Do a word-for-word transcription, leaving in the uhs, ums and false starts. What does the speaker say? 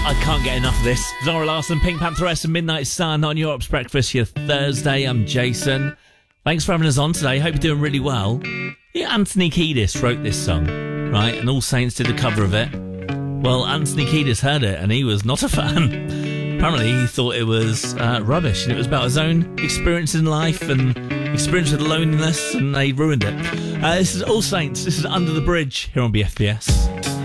I can't get enough of this. Zara Larsson, Pink Pantheress and Midnight Sun on Europe's Breakfast, your Thursday. I'm Jason. Thanks for having us on today. Hope you're doing really well. Yeah, Anthony Kiedis wrote this song, right? And All Saints did a cover of it. Well, Anthony Kiedis heard it and he was not a fan. Apparently he thought it was uh, rubbish, and it was about his own experience in life and experience with loneliness, and they ruined it. Uh, this is All Saints. This is Under the Bridge here on B F B S.